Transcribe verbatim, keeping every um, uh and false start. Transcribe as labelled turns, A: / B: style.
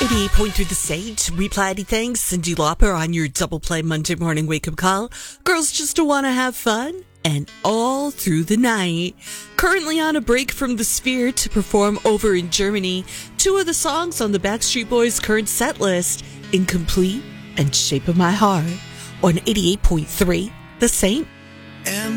A: eighty-eight point three The Stage. Reply thanks. Cyndi Lauper on your double play Monday morning wake up call. Girls just want to have fun and all through the night. Currently on a break from the Sphere to perform over in Germany, two of the songs on the Backstreet Boys' current set list, Incomplete and Shape of My Heart, on eighty-eight point three The Saint.
B: And